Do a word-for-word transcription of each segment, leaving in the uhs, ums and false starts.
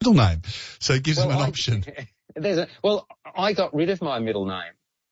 middle name. So it gives well, them an I, option. There's a, well, I got rid of my middle name.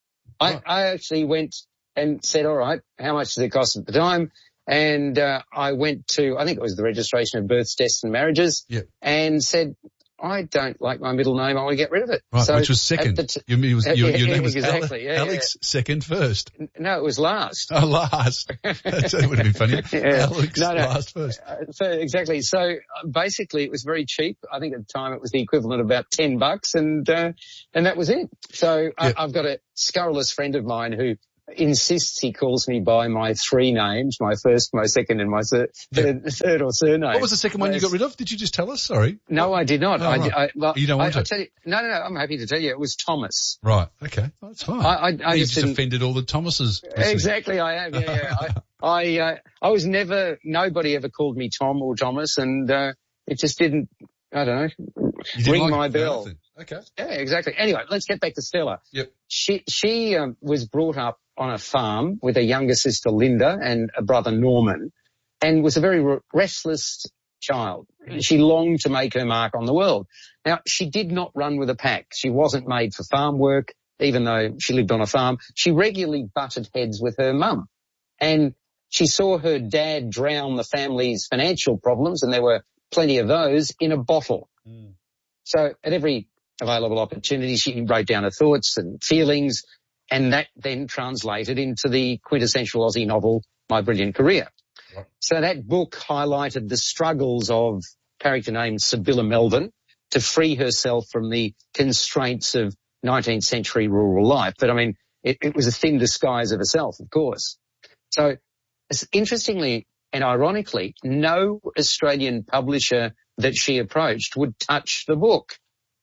I, Right. I actually went and said, all right, how much does it cost at the time? And uh, I went to, I think it was the registration of births, deaths and marriages, Yep. and said, I don't like my middle name. I want to get rid of it. Right, so which was second. T- your, your, was, your, your yeah, name was exactly. Ale- yeah, Alex, yeah. second, first. No, it was last. Oh, last. That would have been funny. yeah. Alex, no, no. last, first. Uh, so exactly. So uh, basically, it was very cheap. I think at the time it was the equivalent of about ten bucks, and uh, and that was it. So I, Yep. I've got a scurrilous friend of mine who insists he calls me by my three names, my first, my second, and my third, Yep. third, third or surname. What was the second one you got rid of? Did you just tell us? Sorry. No, I did not. Oh, I, right. I, well, You don't want I, to? I tell you, no, no, no. I'm happy to tell you, it was Thomas. Right. Okay. Well, that's fine. I, I, I you just just didn't. offended all the Thomases. listening. Exactly, I have. Yeah, yeah. I, I, uh, I was never. Nobody ever called me Tom or Thomas, and uh, it just didn't. I don't know. You didn't Ring like my it? bell. Nothing. Okay. Yeah, exactly. Anyway, let's get back to Stella. Yep. She she um, was brought up on a farm with a younger sister Linda and a brother Norman, and was a very re- restless child. She longed to make her mark on the world. Now, she did not run with a pack. She wasn't made for farm work, even though she lived on a farm. She regularly butted heads with her mum, and she saw her dad drown the family's financial problems, and there were plenty of those, in a bottle. Mm. So at every available opportunity, she wrote down her thoughts and feelings, and that then translated into the quintessential Aussie novel, My Brilliant Career. Right. So that book highlighted the struggles of a character named Sibylla Melvin to free herself from the constraints of nineteenth century rural life. But I mean, it, it was a thin disguise of herself, of course. So interestingly and ironically, no Australian publisher that she approached would touch the book.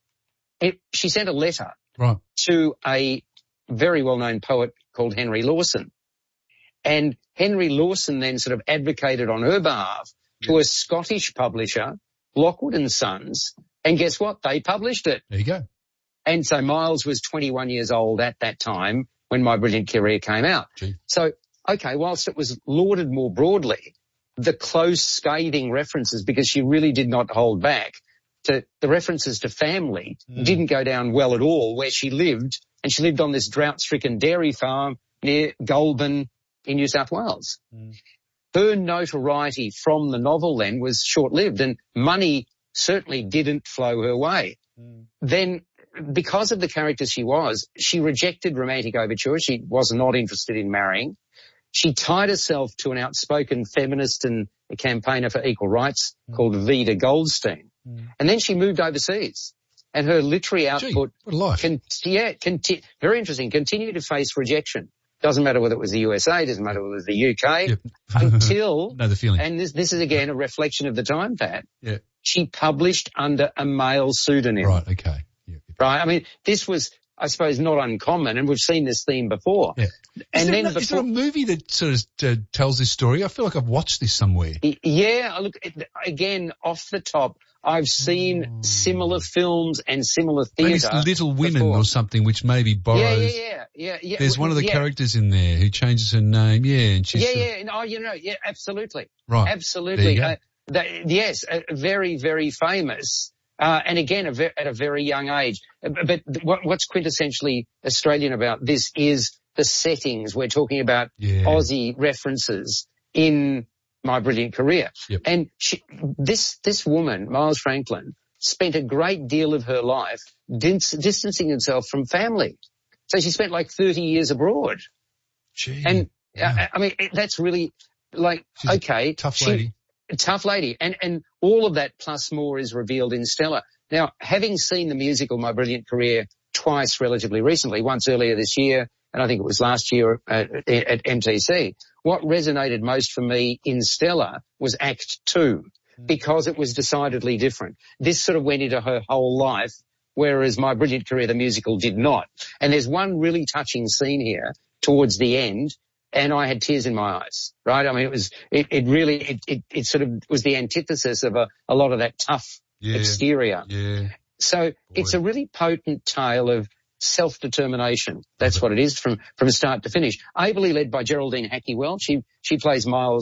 It, she sent a letter Right. to a very well-known poet called Henry Lawson. And Henry Lawson then sort of advocated on her behalf to a Scottish publisher, Lockwood and Sons, and guess what? They published it. There you go. And so Miles was twenty-one years old at that time when My Brilliant Career came out. Gee. So, okay, whilst it was lauded more broadly, the close scathing references, because she really did not hold back, to the references to family Mm. didn't go down well at all where she lived, and she lived on this drought-stricken dairy farm near Goulburn in New South Wales. Mm. Her notoriety from the novel then was short-lived, and money certainly didn't flow her way. Mm. Then, because of the character she was, she rejected romantic overtures. She was not interested in marrying. She tied herself to an outspoken feminist and a campaigner for equal rights Mm. called Vida Goldstein. Mm. And then she moved overseas, and her literary output, Gee, what a life. con- yeah, conti- very interesting, continued to face rejection. Doesn't matter whether it was the U S A, doesn't matter whether it was the U K, Yep. until, know the feeling. and this, this is again a reflection of the time, Pat, Yeah. she published under a male pseudonym. Right. Okay. Yeah. Right? I mean, this was, I suppose, not uncommon, and we've seen this theme before. Yeah. And is, there then no, is there before, a movie that sort of uh, tells this story? I feel like I've watched this somewhere. yeah, look, again, off the top, I've seen Oh. similar films and similar Maybe theatre. it's Little Women before. or something, which maybe borrows. Yeah, yeah, yeah, yeah, yeah. There's one of the yeah. characters in there who changes her name. Yeah, and she's Yeah, sort of- yeah, no, you know, yeah, absolutely, right. absolutely. There you go. Uh, that, yes, uh, very, very famous. Uh, and again, a ve- at a very young age. Uh, But what, what's quintessentially Australian about this is the settings. We're talking about Yeah. Aussie references in My Brilliant Career. Yep. And she, this, this woman, Miles Franklin, spent a great deal of her life dis- distancing herself from family. So she spent like thirty years abroad. Gee, And wow. uh, I mean, it, that's really like, She's a okay. tough she- lady. a tough lady. And, and all of that plus more is revealed in Stella. Now, having seen the musical My Brilliant Career twice relatively recently, once earlier this year, and I think it was last year at, at M T C, what resonated most for me in Stella was Act Two, because it was decidedly different. This sort of went into her whole life, whereas My Brilliant Career, the musical, did not. And there's one really touching scene here towards the end, and I had tears in my eyes, right? I mean, it was, it, it really, it, it, it sort of was the antithesis of a, a lot of that tough Yeah. exterior. Yeah. So it's a really potent tale of self-determination. That's what it is from, from start to finish. Ably led by Geraldine Hackiewell. She, she plays Miles'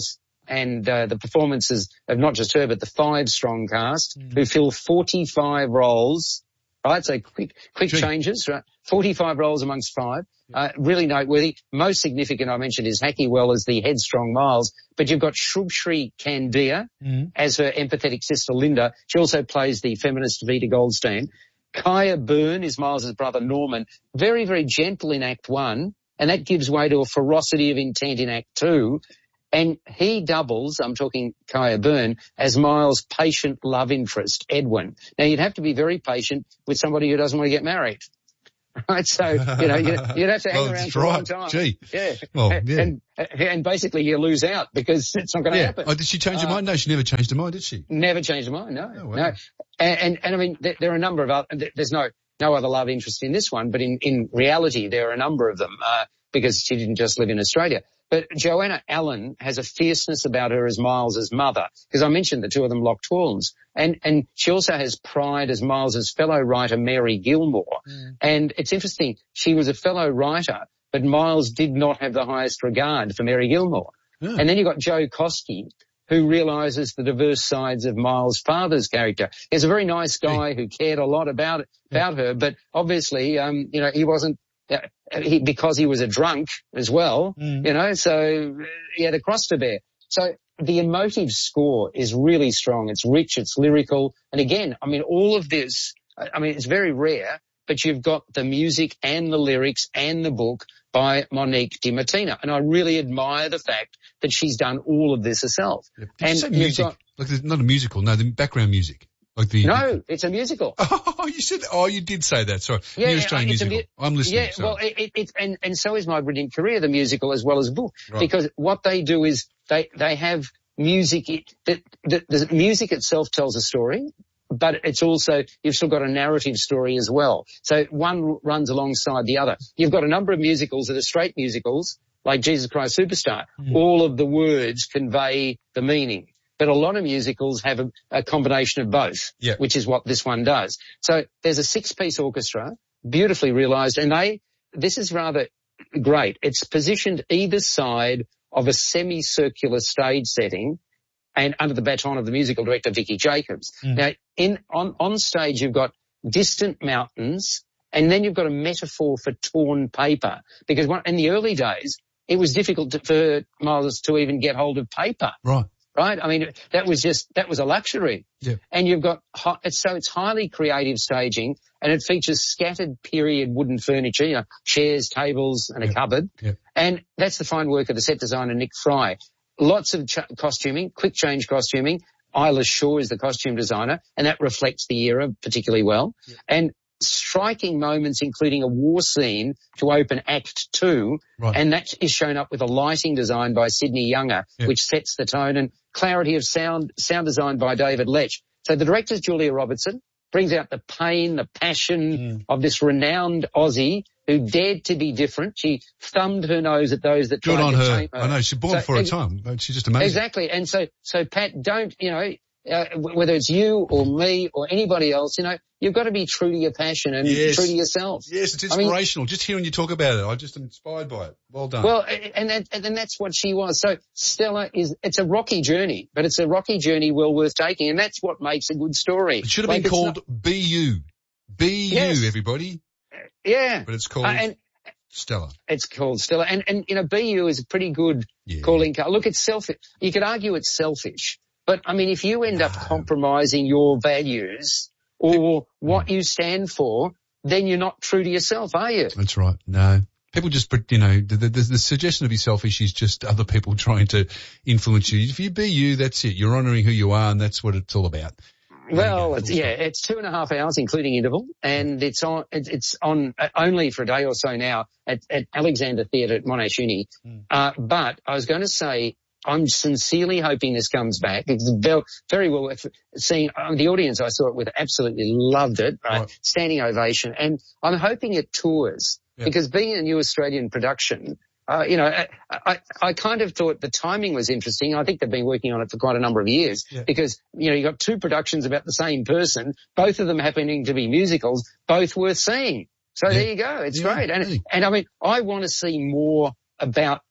and uh, the performances of not just her, but the five strong cast Mm. who fill forty-five roles, right? So quick, quick Gee. changes, right? forty-five roles amongst five. Uh, really noteworthy. Most significant, I mentioned, is Hackiewell as the headstrong Miles, but you've got Shrubshree Candia Mm. as her empathetic sister Linda. She also plays the feminist Vita Goldstein. Kaya Byrne is Miles's brother Norman. Very, very gentle in Act One, and that gives way to a ferocity of intent in Act Two. And he doubles, I'm talking Kaya Byrne, as Miles' patient love interest, Edwin. Now, you'd have to be very patient with somebody who doesn't want to get married. Right, so, you know, you'd, you'd have to hang Well, around that's for a long right. time. Gee. Yeah. Well, yeah. And, and basically you lose out because it's not going to Yeah. happen. Oh, did she change her Uh, mind? No, she never changed her mind, did she? Never changed her mind, no. Oh, wow. No. And, and, and I mean, there, there are a number of other, there's no, no other love interest in this one, but in, in reality, there are a number of them, uh, because she didn't just live in Australia. But Joanna Allen has a fierceness about her as Miles's mother, because I mentioned the two of them locked horns. And, and she also has pride as Miles's fellow writer, Mary Gilmore. Mm. And it's interesting, she was a fellow writer, but Miles did not have the highest regard for Mary Gilmore. Yeah. And then you've got Joe Koski, who realises the diverse sides of Miles' father's character. He's a very nice guy who cared a lot about it, about her, but obviously, um, you know, he wasn't, uh, he, because he was a drunk as well, Mm. you know, so uh, he had a cross to bear. So the emotive score is really strong. It's rich, it's lyrical. And again, I mean, all of this, I mean, it's very rare, but you've got the music and the lyrics and the book by Monique DiMartino. And I really admire the fact that she's done all of this herself. Yep. Did you And say you've music? got, Like, there's not a musical, no, the background music. Like the, no, it's a musical. Oh, you said, oh, you did say that. Sorry. Yeah, New Australian it's a musical. mu- I'm listening. Yeah, sorry. well, it, it, it, and, and so is My Brilliant Career, the musical, as well as the book. Right. Because what they do is they, they have music, it, the, the, the music itself tells a story, but it's also, you've still got a narrative story as well. So one runs alongside the other. You've got a number of musicals that are straight musicals, like Jesus Christ Superstar. Mm. All of the words convey the meaning. But a lot of musicals have a, a combination of both, Yeah. which is what this one does. So there's a six-piece orchestra, beautifully realised, and they, this is rather great. It's positioned either side of a semicircular stage setting and under the baton of the musical director, Vicky Jacobs. Mm. Now, in, on, on stage, you've got distant mountains, and then you've got a metaphor for torn paper. Because one, in the early days, it was difficult to, for Miles to even get hold of paper. Right. Right? I mean, that was just, that was a luxury. Yeah. And you've got, hi- it's, so it's highly creative staging, and it features scattered period wooden furniture, you know, chairs, tables, and a Yeah. cupboard. Yeah. And that's the fine work of the set designer, Nick Fry. Lots of ch- costuming, quick change costuming. Isla Shaw is the costume designer, and that reflects the era particularly well. Yeah. And striking moments, including a war scene to open Act Two, Right. and that is shown up with a lighting design by Sydney Younger, Yeah. which sets the tone, and clarity of sound, sound design by David Lech. So the director's Julia Robertson, brings out the pain, the passion Mm. of this renowned Aussie who dared to be different. She thumbed her nose at those that Good tried on to her. tame her. I know. She's born So, for a ex- time, but she's just amazing. Exactly. And so, so Pat, don't, you know, uh, w- whether it's you or me or anybody else, you know, you've got to be true to your passion and Yes. true to yourself. Yes, it's I mean- inspirational. just hearing you talk about it, I'm just inspired by it. Well done. Well, and that, and that's what she was. So Stella is, it's a rocky journey, but it's a rocky journey well worth taking. And that's what makes a good story. it should have Like, been it's called B U. B U, Yes. everybody. not- yeah. But it's called Uh, and Stella. it's called Stella. And, and, you know, B U is a pretty good Yeah. calling card. Look, it's selfish. You could argue it's selfish. But I mean, if you end up No. compromising your values or what you stand for, then you're not true to yourself, are you? That's right. No. People just, you know, the, the, the suggestion to be selfish is just other people trying to influence you. If you be you, that's it. You're honouring who you are, and that's what it's all about. There you Well, go. it's, Full yeah, stop. it's two and a half hours, including interval, and it's on, it's, it's on uh, only for a day or so now at, at Alexander Theatre at Monash Uni. Mm. Uh, but I was going to say, I'm sincerely hoping this comes back. It's very, very well worth seeing. Um, the audience I saw it with absolutely loved it, right? Right. Standing ovation. And I'm hoping it tours Yeah. because being a new Australian production, uh, you know, I, I, I kind of thought the timing was interesting. I think they've been working on it for quite a number of years Yeah. because, you know, you've got two productions about the same person, both of them happening to be musicals, both worth seeing. So Yeah. there you go. It's Yeah, great. And, really. and I mean, I want to see more about like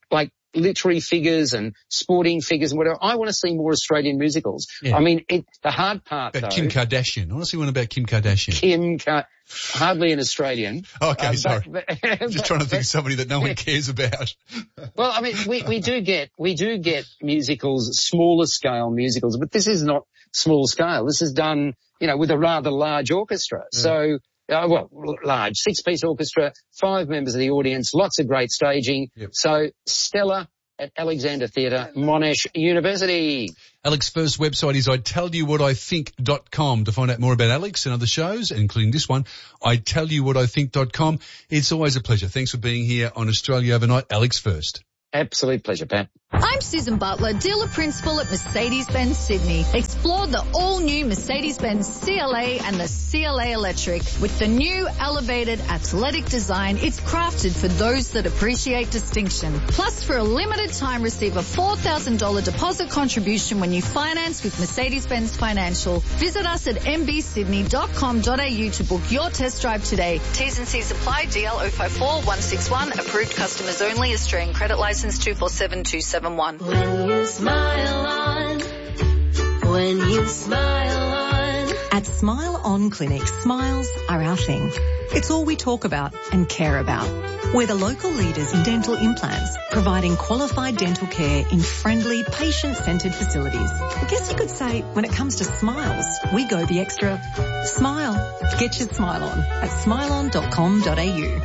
literary figures and sporting figures and whatever. I want to see more Australian musicals. Yeah. I mean, it, the hard part, About though. Kim Kardashian. I want to see one about Kim Kardashian. Kim, Ka- hardly an Australian. Okay, uh, sorry. But, but, I'm just trying to think of somebody that no one cares about. Well, I mean, we, we do get, we do get musicals, smaller scale musicals, but this is not small scale. This is done, you know, with a rather large orchestra. Yeah. So, uh, well, large, six-piece orchestra, five members of the audience, lots of great staging. Yep. So, Stella at Alexander Theatre, Monash University. Alex's first website is I tell you what I think dot com to find out more about Alex and other shows, including this one, I tell you what I think dot com. It's always a pleasure. Thanks for being here on Australia Overnight. Alex first. Absolute pleasure, Pat. I'm Susan Butler, dealer principal at Mercedes-Benz Sydney. Explore the all-new Mercedes-Benz C L A and the C L A Electric. With the new elevated athletic design, it's crafted for those that appreciate distinction. Plus, for a limited time, receive a four thousand dollars deposit contribution when you finance with Mercedes-Benz Financial. Visit us at m b sydney dot com dot a u to book your test drive today. T's and C's apply. D L zero five four one six one. Approved customers only. Australian credit license two four seven two seven one. When you smile on, when you smile on. At Smile On Clinic, smiles are our thing. It's all we talk about and care about. We're the local leaders in dental implants, providing qualified dental care in friendly, patient-centred facilities. I guess you could say, when it comes to smiles, we go the extra. Smile. Get your smile on at smile on dot com dot a u.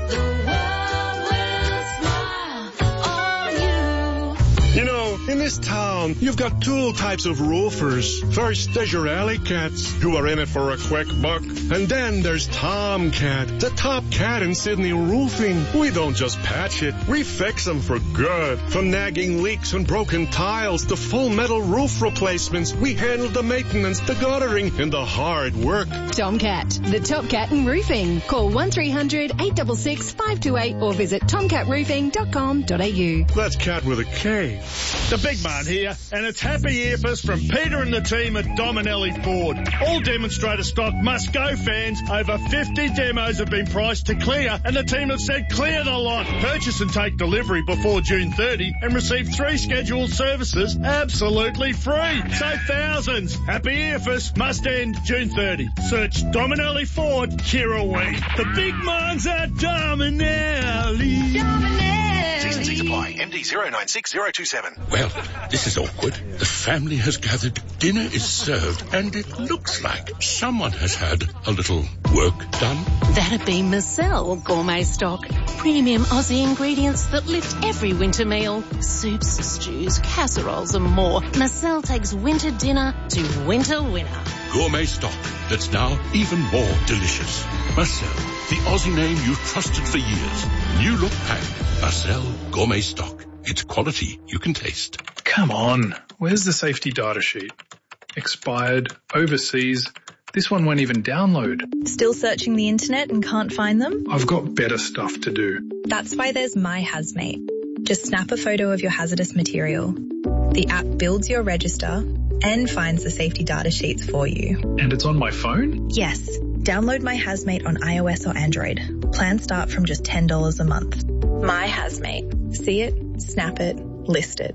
You know, in this town, you've got two types of roofers. First, there's your alley cats, who are in it for a quick buck. And then there's Tomcat, the top cat in Sydney roofing. We don't just patch it, we fix them for good. From nagging leaks and broken tiles to full metal roof replacements, we handle the maintenance, the guttering, and the hard work. Tomcat, the top cat in roofing. Call one three hundred eight six six five two eight or visit tomcat roofing dot com dot a u. That's cat with a K. The big man here, and it's happy earfus from Peter and the team at Dominelli Ford. All demonstrator stock must go, fans. Over fifty demos have been priced to clear, and the team have said clear the lot. Purchase and take delivery before June thirtieth and receive three scheduled services absolutely free. Save thousands. Happy earfus must end June thirtieth. Search Dominelli Ford, here are we. The big man's at Dominelli. Dominelli. T's and C's apply. M D zero nine six zero two seven. Well, this is awkward. The family has gathered, dinner is served, and it looks like someone has had a little work done. That'd be Marcel Gourmet Stock. Premium Aussie ingredients that lift every winter meal. Soups, stews, casseroles and more. Marcel takes winter dinner to winter winner. Gourmet Stock that's now even more delicious. Marcel, the Aussie name you've trusted for years. New look pack. Marcel Gourmet Stock. It's quality you can taste. Come on, where's the safety data sheet? Expired, overseas. This one won't even download. Still searching the internet and can't find them? I've got better stuff to do. That's why there's My Hazmate. Just snap a photo of your hazardous material. The app builds your register and finds the safety data sheets for you. And it's on my phone? Yes. Download My Hazmate on iOS or Android. Plans start from just ten dollars a month. My Hazmate. See it, snap it, list it.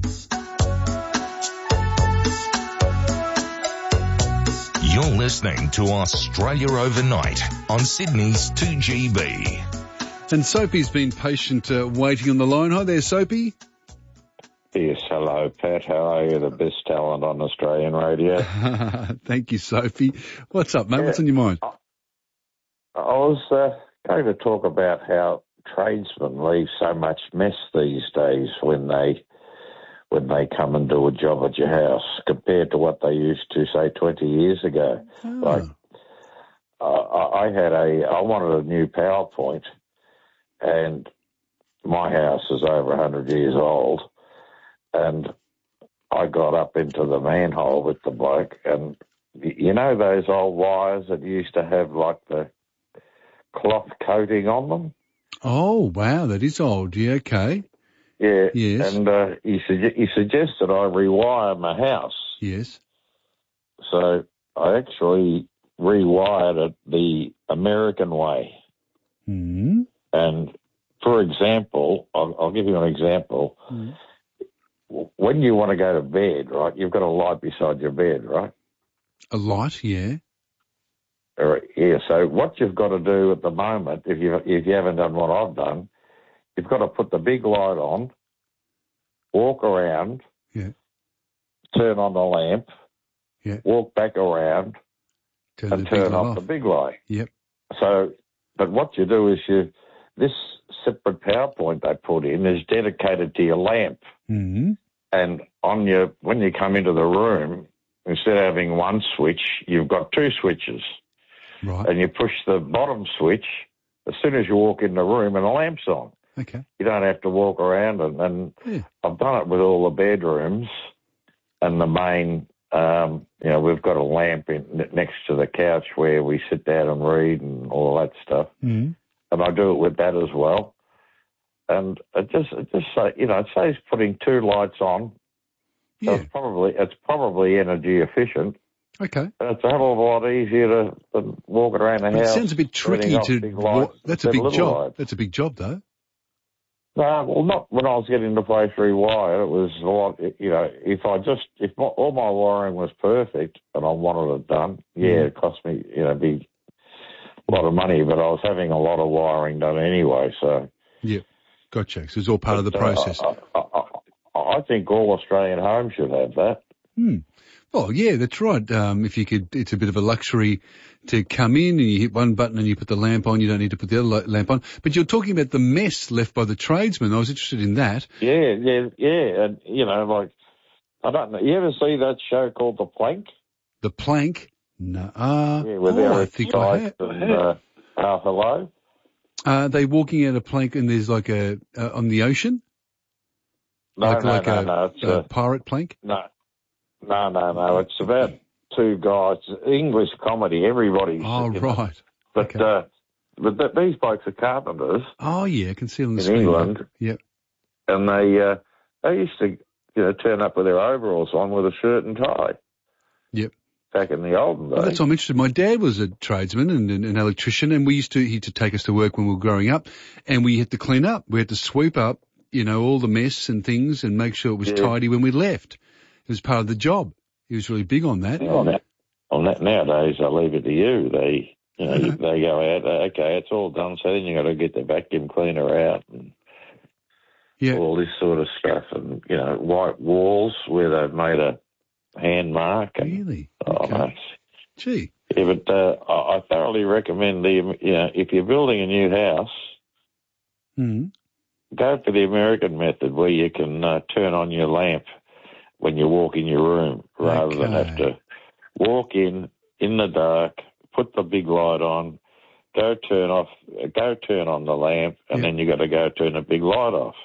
You're listening to Australia Overnight on Sydney's two G B. And Soapy's been patient uh, waiting on the line. Hi there, Soapy. Yes, hello, Pat. How are you? The best talent on Australian radio. Thank you, Soapy. What's up, mate? Yeah, What's on your mind? I, I was uh, going to talk about how tradesmen leave so much mess these days when they when they come and do a job at your house compared to what they used to, say, twenty years ago. Oh. Like, uh, I had a, I wanted a new PowerPoint, and my house is over one hundred years old, and I got up into the manhole with the bloke, and you know those old wires that used to have like the cloth coating on them? Oh, wow, that is old. Yeah, okay. Yeah, yes. And uh, he, su- he suggested I rewire my house. Yes. So I actually rewired it the American way. Mm-hmm. And for example, I'll, I'll give you an example. Mm. When you want to go to bed, right, you've got a light beside your bed, right? A light, yeah. All right, yeah, so what you've got to do at the moment, if you if you haven't done what I've done, you've got to put the big light on, walk around, yeah. turn on the lamp, yeah. walk back around, turn and the turn big light off, off the big light. Yep. So, but what you do is you, this separate power point they put in is dedicated to your lamp. Mm-hmm. And on your, when you come into the room, instead of having one switch, you've got two switches. Right. And you push the bottom switch as soon as you walk in the room and the lamp's on. Okay. You don't have to walk around. And, and yeah. I've done it with all the bedrooms and the main, um, you know, we've got a lamp in, next to the couch where we sit down and read and all that stuff. Mm-hmm. And I do it with that as well. And it just, it just uh, you know, it saves putting two lights on. Yeah. So it's probably, it's probably energy efficient. Okay. And it's a hell of a lot easier to than walking around the But house. it sounds a bit tricky to. Wa- that's a big job. Lights. That's a big job, though. No, well, not when I was getting the place rewired. It was a lot, you know, if I just, if my, all my wiring was perfect and I wanted it done, yeah, Mm. it cost me, you know, be a lot of money, but I was having a lot of wiring done anyway, so. Yeah, gotcha. So it's all part but, of the uh, process. I, I, I, I think all Australian homes should have that. Hmm. Oh, yeah, that's right. Um, if you could, it's a bit of a luxury to come in and you hit one button and you put the lamp on. You don't need to put the other lamp on. But you're talking about the mess left by the tradesmen. I was interested in that. Yeah, yeah, yeah. And, you know, like, I don't know. You ever see that show called The Plank? The Plank? No. Uh, yeah, with oh, I Eric think I have. and uh, uh, hello? Are they walking out a plank and there's like a, uh, on the ocean? No, like no, like no, a, no. It's a a, pirate plank? No. No, no, no. It's about two guys. English comedy. Everybody's. Oh, you know. right. But, okay. uh, but th- these blokes are carpenters. Oh, yeah. I can see it on the in screen. England. Yep. And they, uh, they used to, you know, turn up with their overalls on with a shirt and tie. Yep. Back in the olden days. Well, that's why I'm interested. My dad was a tradesman and an, an electrician, and we used to, he used to take us to work when we were growing up, and we had to clean up. We had to sweep up, you know, all the mess and things and make sure it was yeah. tidy when we left. It was part of the job. He was really big on that. Yeah, on that, on that nowadays, I leave it to you. They, you know, uh-huh. they go out. Okay, it's all done. So then you got to get the vacuum cleaner out and yeah. all this sort of stuff, and you know, white walls where they've made a hand mark. And, really? Oh, okay. no. Gee. Yeah, but uh, I, I thoroughly recommend the. You know, if you're building a new house, mm-hmm. go for the American method where you can uh, turn on your lamp when you walk in your room, rather okay. than have to walk in in the dark, put the big light on, go turn off, go turn on the lamp, and yeah. then you got to go turn the big light off.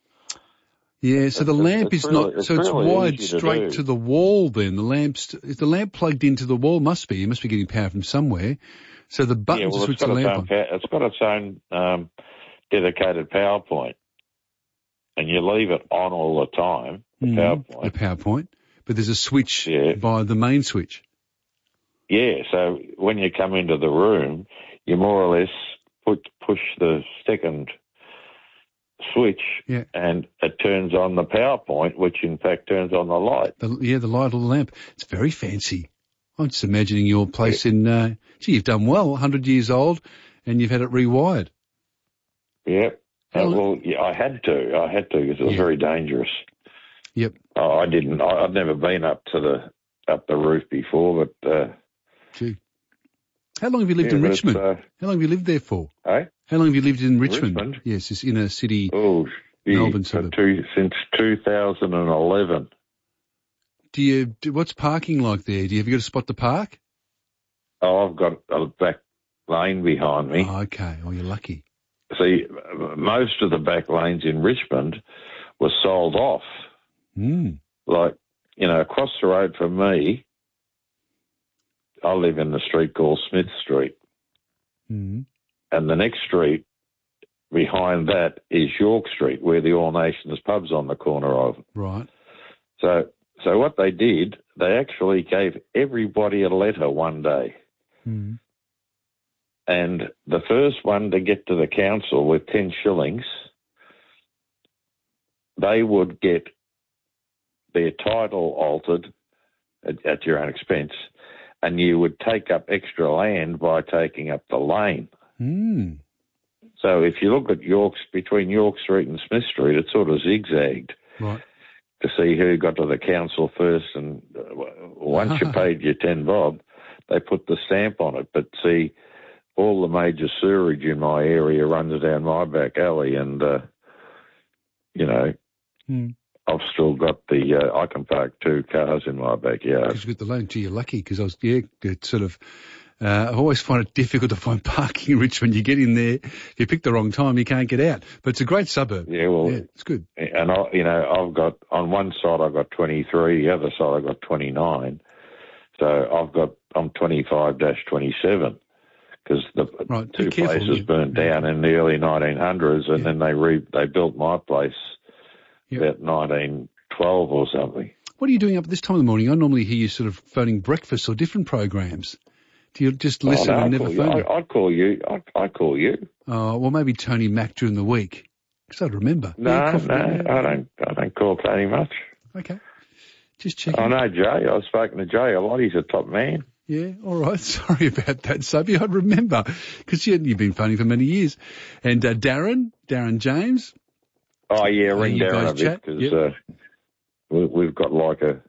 Yeah, so it's, the lamp it's is really, not, it's so it's really wired to straight do. to the wall then. The lamp's, is the lamp plugged into the wall? Must be. You must be getting power from somewhere. So the button yeah, well, to switch it's got the its lamp own on. power, it's got its own um, dedicated power point, and you leave it on all the time, the mm, power point. The power point. But there's a switch yeah. by the main switch. Yeah, so when you come into the room, you more or less put, push the second switch yeah. and it turns on the power point, which in fact turns on the light. The, yeah, the light or the lamp. It's very fancy. I'm just imagining your place yeah. in, uh, gee, you've done well, one hundred years old, and you've had it rewired. Yeah. Uh, well, yeah, I had to. I had to because it was yeah. very dangerous. Yep. Oh, I didn't. I, I'd never been up to the up the roof before, but. Uh, Gee. How long have you lived yeah, in Richmond? Uh, How long have you lived there for? Eh? How long have you lived in Richmond? Richmond? Yes, it's in a city, oh, gee, Melbourne suburb. Two, since two thousand eleven. Do you? Do, what's parking like there? Do you have you got a spot to park? Oh, I've got a back lane behind me. Oh, okay. Oh, you're lucky. See, most of the back lanes in Richmond were sold off. Mm. Like, you know, across the road from me, I live in the street called Smith Street. Mm. And the next street behind that is York Street, where the All Nations pub's on the corner of. Right. So, so what they did, they actually gave everybody a letter one day. Mm. And the first one to get to the council with ten shillings they would get their title altered at, at your own expense, and you would take up extra land by taking up the lane. Mm. So if you look at York's, between York Street and Smith Street, it sort of zigzagged. Right. To see who got to the council first, and once you paid your ten bob, they put the stamp on it. But see, all the major sewerage in my area runs down my back alley, and, uh, you know, mm. I've still got the, uh, I can park two cars in my backyard. Because you've got the loan. Gee, you're lucky, because I was, yeah, it's sort of, Uh, I always find it difficult to find parking in Richmond. You get in there, if you pick the wrong time, you can't get out. But it's a great suburb. Yeah, well, yeah, it's good. And I, you know, I've got on one side I've got twenty-three, the other side I've got twenty-nine. So I've got I'm twenty-five dash twenty-seven because the right, two careful, places yeah. burned down in the early nineteen hundreds, and yeah. then they re they built my place yep. about nineteen twelve or something. What are you doing up at this time of the morning? I normally hear you sort of phoning breakfast or different programs. Do you just listen oh, no, and I'd never phone? You? I, I'd call you. I'd, I'd call you. Oh, well, maybe Tony Mack during the week, because I'd remember. No, yeah, no, I don't. I don't call Tony much. Okay, just checking. I know Jay. I've spoken to Jay a lot. He's a top man. Yeah, all right. Sorry about that, Sophie. I'd remember, because you, you've been phoning for many years. And uh, Darren, Darren James. Oh yeah, ring uh, Darren a bit because yep. uh, we, we've got like a.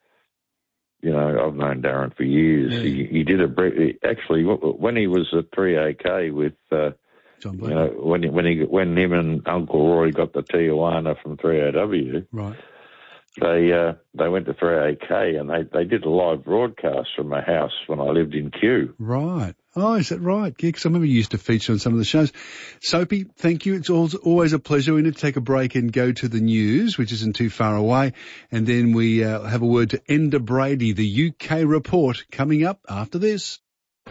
You know, I've known Darren for years. Yeah. He, he did a actually when he was at three A K with, uh, John you know, when when he when him and Uncle Roy got the Tijuana from three A W. Right. They uh, they went to three A K and they, they did a live broadcast from my house when I lived in Kew. Right. Oh, is that right? Yeah, because I remember you used to feature on some of the shows. Soapy, thank you. It's always a pleasure. We need to take a break and go to the news, which isn't too far away. And then we uh, have a word to Enda Brady, the U K report, coming up after this.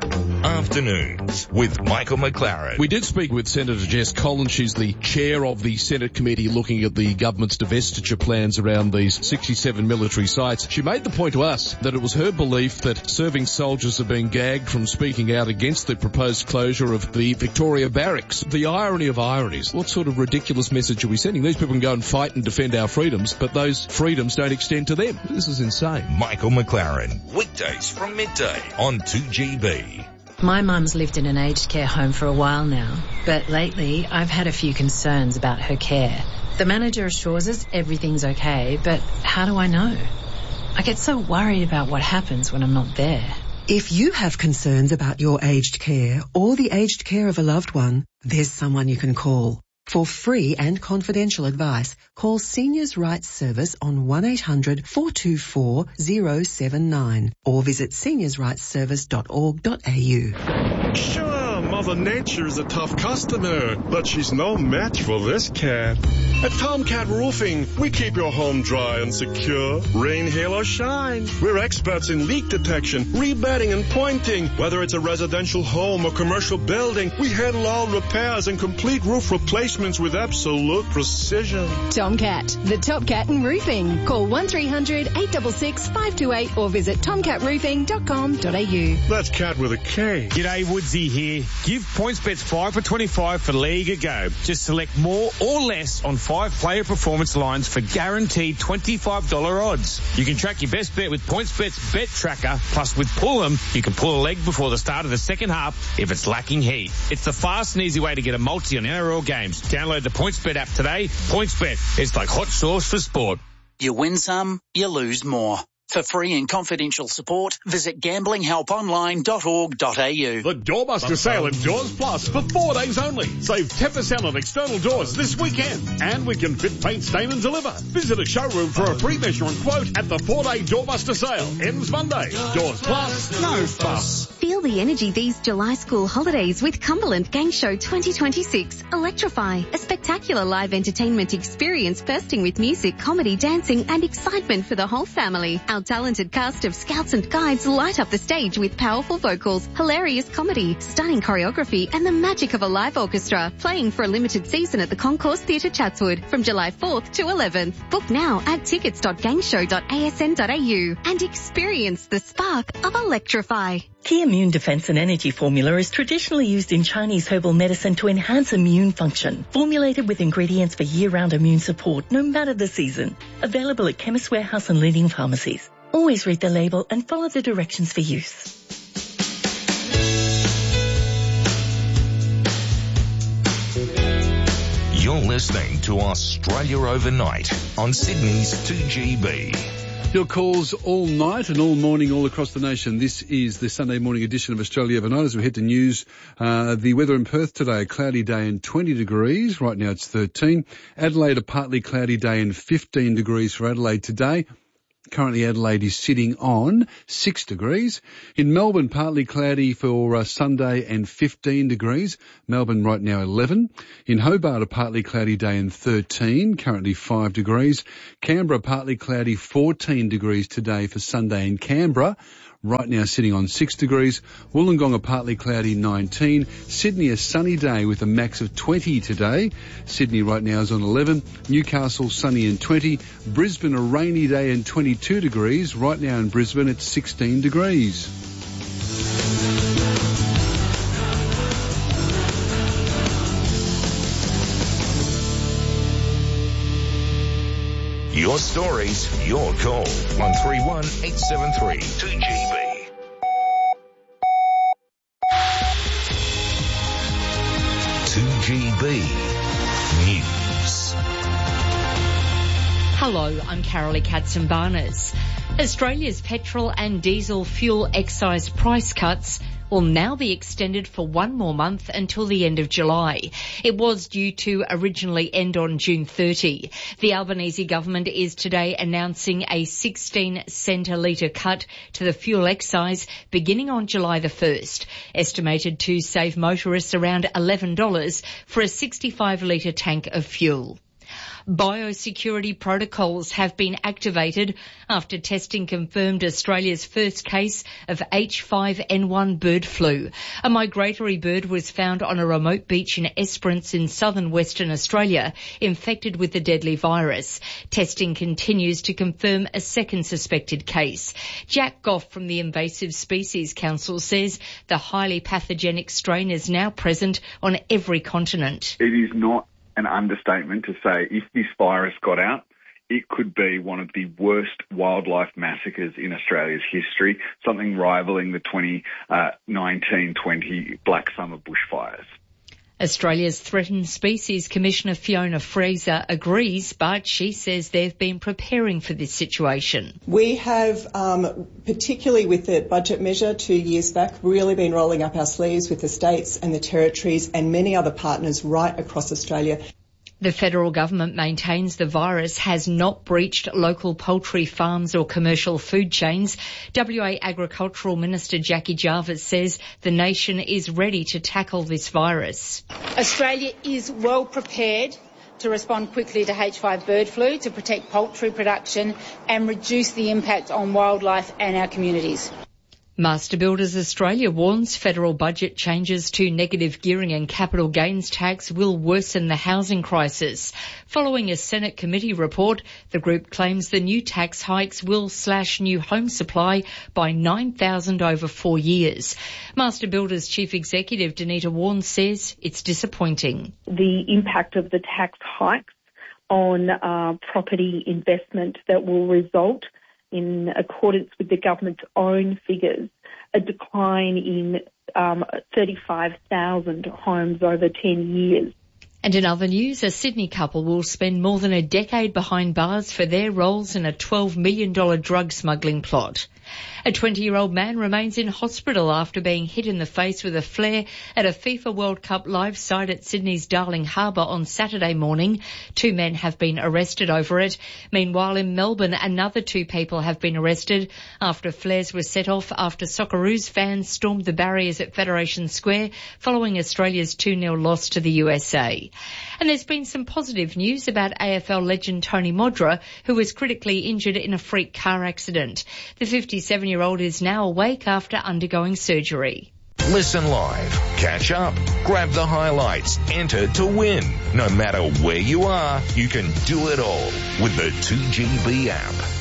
Afternoons with Michael McLaren. We did speak with Senator Jess Collins. She's the chair of the Senate committee looking at the government's divestiture plans around these sixty-seven military sites. She made the point to us that it was her belief that serving soldiers are being gagged from speaking out against the proposed closure of the Victoria Barracks. The irony of ironies. What sort of ridiculous message are we sending? These people can go and fight and defend our freedoms, but those freedoms don't extend to them. This is insane. Michael McLaren, weekdays from midday on two G B. My mum's lived in an aged care home for a while now, but lately I've had a few concerns about her care. The manager assures us everything's okay, but how do I know? I get so worried about what happens when I'm not there. If you have concerns about your aged care or the aged care of a loved one, there's someone you can call. For free and confidential advice, call Seniors Rights Service on one eight hundred four two four zero seven nine or visit seniors rights service dot org dot a u. Sure, Mother Nature's a tough customer, but she's no match for this cat. At Tomcat Roofing, we keep your home dry and secure, rain, hail, or shine. We're experts in leak detection, rebedding, and pointing. Whether it's a residential home or commercial building, we handle all repairs and complete roof replacements with absolute precision. Tomcat, the top cat in roofing. Call one three hundred eight six six five two eight or visit tomcat roofing dot com dot a u. That's cat with a K. G'day, Woodsy here. Give PointsBets five for twenty-five for League a go. Just select more or less on five player performance lines for guaranteed twenty-five dollars odds. You can track your best bet with PointsBet's Bet Tracker. Plus, with Pull'em, you can pull a leg before the start of the second half if it's lacking heat. It's the fast and easy way to get a multi on N R L games. Download the PointsBet app today. PointsBet, it's like hot sauce for sport. You win some, you lose more. For free and confidential support, visit gambling help online dot org dot a u. The Doorbuster sale at Doors Plus for four days only. Save ten percent on external doors this weekend. And we can fit, paint, stain and deliver. Visit a showroom for a free measure and quote at the four-day Doorbuster sale. Ends Monday. Doors Plus, no fuss. Feel the energy these July school holidays with Cumberland Gang Show twenty twenty-six. Electrify, a spectacular live entertainment experience bursting with music, comedy, dancing and excitement for the whole family. Our talented cast of scouts and guides light up the stage with powerful vocals, hilarious comedy, stunning choreography and the magic of a live orchestra, playing for a limited season at the Concourse Theatre Chatswood from July fourth to eleventh. Book now at tickets dot gangshow dot a s n dot a u and experience the spark of Electrify. Key Immune Defense and Energy Formula is traditionally used in Chinese herbal medicine to enhance immune function. Formulated with ingredients for year-round immune support, no matter the season. Available at Chemist Warehouse and leading pharmacies. Always read the label and follow the directions for use. You're listening to Australia Overnight on Sydney's two G B. Your calls all night and all morning all across the nation. This is the Sunday morning edition of Australia Overnight. As we head to news, uh, the weather in Perth today, a cloudy day and twenty degrees. Right now it's thirteen. Adelaide, a partly cloudy day and fifteen degrees for Adelaide today. Currently Adelaide is sitting on six degrees. In Melbourne, partly cloudy for uh, Sunday and fifteen degrees. Melbourne right now eleven. In Hobart, a partly cloudy day and thirteen. Currently five degrees. Canberra, partly cloudy, fourteen degrees today for Sunday in Canberra. Right now sitting on six degrees. Wollongong, a partly cloudy, nineteen. Sydney, a sunny day with a max of twenty today. Sydney right now is on eleven. Newcastle, sunny and twenty. Brisbane, a rainy day and twenty-two degrees. Right now in Brisbane, it's sixteen degrees. Your stories, your call. one three one, eight seven three, two G B. two G B News. Hello, I'm Carolee Katzenbarnes. Australia's petrol and diesel fuel excise price cuts will now be extended for one more month until the end of July. It was due to originally end on June thirtieth. The Albanese government is today announcing a sixteen cent a litre cut to the fuel excise beginning on July the first, estimated to save motorists around eleven dollars for a sixty-five litre tank of fuel. Biosecurity protocols have been activated after testing confirmed Australia's first case of H five N one bird flu. A migratory bird was found on a remote beach in Esperance in southern Western Australia, infected with the deadly virus. Testing continues to confirm a second suspected case. Jack Goff from the Invasive Species Council says the highly pathogenic strain is now present on every continent. It is not an understatement to say if this virus got out, it could be one of the worst wildlife massacres in Australia's history, something rivaling the twenty nineteen twenty Black Summer bushfires. Australia's Threatened Species Commissioner Fiona Fraser agrees, but she says they've been preparing for this situation. We have, um, particularly with the budget measure two years back, really been rolling up our sleeves with the states and the territories and many other partners right across Australia. The federal government maintains the virus has not breached local poultry farms or commercial food chains. W A Agricultural Minister Jackie Jarvis says the nation is ready to tackle this virus. Australia is well prepared to respond quickly to H five bird flu to protect poultry production and reduce the impact on wildlife and our communities. Master Builders Australia warns federal budget changes to negative gearing and capital gains tax will worsen the housing crisis. Following a Senate committee report, the group claims the new tax hikes will slash new home supply by nine thousand over four years. Master Builders Chief Executive Danita Warren says it's disappointing. The impact of the tax hikes on uh, property investment that will result in accordance with the government's own figures, a decline in um, thirty-five thousand homes over ten years. And in other news, a Sydney couple will spend more than a decade behind bars for their roles in a twelve million dollars drug smuggling plot. A twenty-year-old man remains in hospital after being hit in the face with a flare at a FIFA World Cup live site at Sydney's Darling Harbour on Saturday morning. Two men have been arrested over it. Meanwhile, in Melbourne, another two people have been arrested after flares were set off after Socceroos fans stormed the barriers at Federation Square following Australia's two nil loss to the U S A. And there's been some positive news about A F L legend Tony Modra, who was critically injured in a freak car accident. The fifty-seven-year-old is now awake after undergoing surgery. Listen live, catch up, grab the highlights, enter to win. No matter where you are, you can do it all with the two G B app.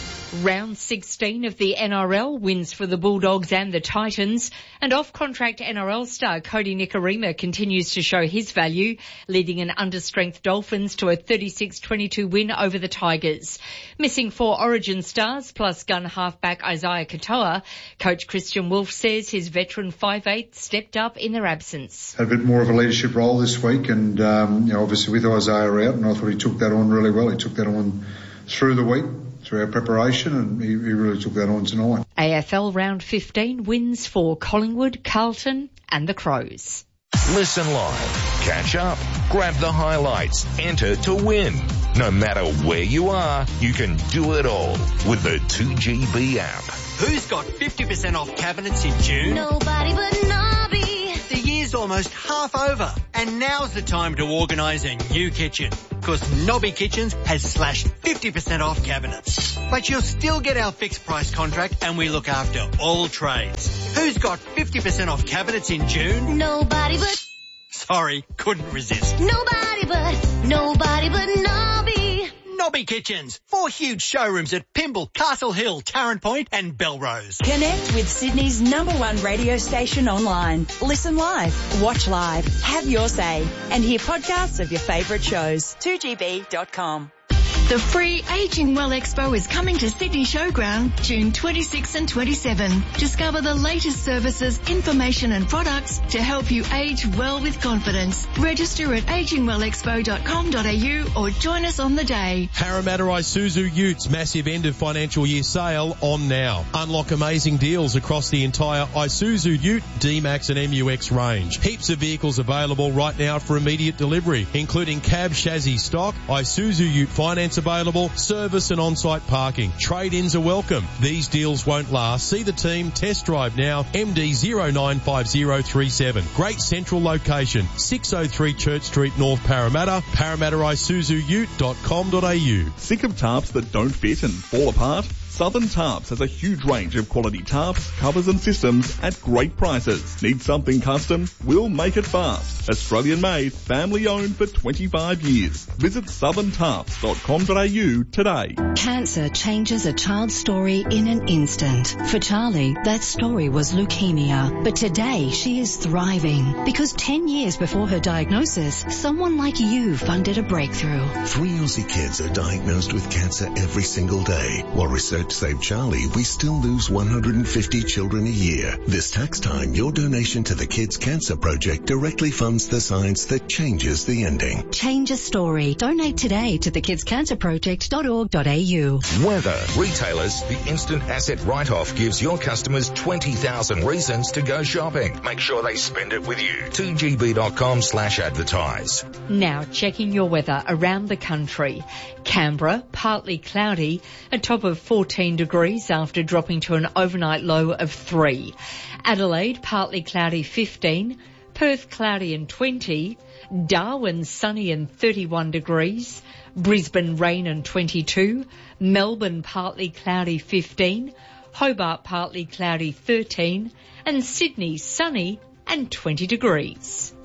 Round sixteen of the N R L wins for the Bulldogs and the Titans, and off-contract N R L star Cody Nikorima continues to show his value, leading an under-strength Dolphins to a thirty-six twenty-two win over the Tigers. Missing four Origin stars plus gun halfback Isaiah Katoa, coach Christian Wolf says his veteran five eight stepped up in their absence. Had a bit more of a leadership role this week, and um, you know, obviously with Isaiah out, and I thought he took that on really well. He took that on through the week, through our preparation, and he, he really took that on tonight. A F L round fifteen wins for Collingwood, Carlton and the Crows. Listen live, catch up, grab the highlights, enter to win. No matter where you are, you can do it all with the two G B app. Who's got fifty percent off cabinets in June? Nobody but Nobby. The year's almost half over, and now's the time to organise a new kitchen. Because Nobby Kitchens has slashed fifty percent off cabinets. But you'll still get our fixed price contract, and we look after all trades. Who's got fifty percent off cabinets in June? Nobody but... Sorry, couldn't resist. Nobody but... Nobody but Nobby. Nobby Kitchens. Four huge showrooms at Pymble, Castle Hill, Tarrant Point and Belrose. Connect with Sydney's number one radio station online. Listen live, watch live, have your say, and hear podcasts of your favourite shows. two G B dot com. The free Ageing Well Expo is coming to Sydney Showground June twenty-sixth and twenty-seventh. Discover the latest services, information and products to help you age well with confidence. Register at aging well expo dot com dot a u or join us on the day. Parramatta Isuzu Utes massive end of financial year sale on now. Unlock amazing deals across the entire Isuzu Ute, D-Max and M U X range. Heaps of vehicles available right now for immediate delivery, including cab chassis stock, Isuzu Ute finance available, service and on-site parking. Trade-ins are welcome. These deals won't last. See the team, test drive now, M D zero nine five zero three seven. Great central location, six oh three Church Street, North Parramatta, parramatta isuzu ute dot com dot a u. Sick of tarps that don't fit and fall apart? Southern Tarps has a huge range of quality tarps, covers and systems at great prices. Need something custom? We'll make it fast. Australian made, family owned for twenty-five years. Visit southern tarps dot com dot a u today. Cancer changes a child's story in an instant. For Charlie, that story was leukemia. But today she is thriving because ten years before her diagnosis, someone like you funded a breakthrough. Three Aussie kids are diagnosed with cancer every single day. While research Save Charlie, we still lose one hundred fifty children a year. This tax time, your donation to the Kids Cancer Project directly funds the science that changes the ending. Change a story. Donate today to the kids cancer project dot org dot a u. Weather. Retailers, the instant asset write-off gives your customers twenty thousand reasons to go shopping. Make sure they spend it with you. two G B dot com slash advertise. Now checking your weather around the country. Canberra, partly cloudy, a top of fourteen degrees after dropping to an overnight low of three. Adelaide, partly cloudy, fifteen. Perth, cloudy and twenty. Darwin, sunny and thirty-one degrees. Brisbane, rain and twenty-two. Melbourne, partly cloudy, fifteen. Hobart, partly cloudy, thirteen. And Sydney, sunny and twenty degrees.